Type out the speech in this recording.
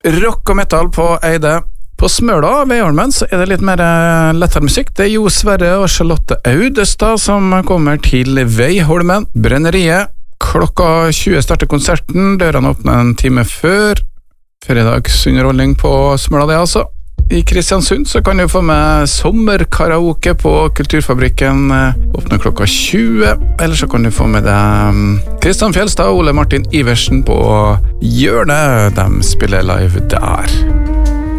Rock og metal på Eide. På Smøla ved Holmen så det litt mer lettere musikk. Det Jo Sverre og Charlotte Audestad som kommer til Veiholmen. Brenneriet. Klokka 20 starter konserten. Dørene åpner en time før. Fredagsunderholdning på Smøla det altså. I Kristiansund så kan du få med sommerkaraoke på Kulturfabrikken. Åpner klokka 20. Eller så kan du få med deg Kristian Fjelstad og Ole Martin Iversen på Hjørnet. De spiller live der.